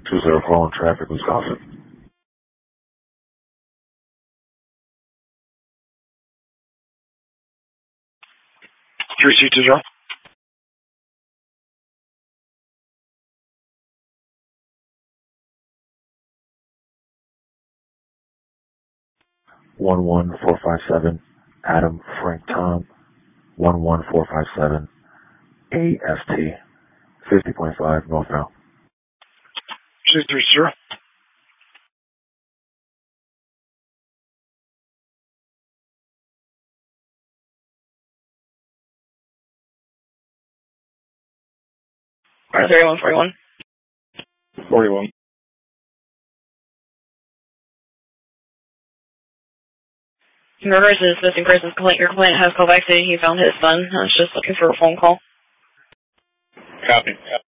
20 phone traffic, Wisconsin. 3220. One 11457 Adam Frank Tom 11457 AST 50.5 northbound. 230. Or 3141. 41. Whoever is this missing person's complaint, your client has called back saying he found his son. I was just looking for a phone call. Copy.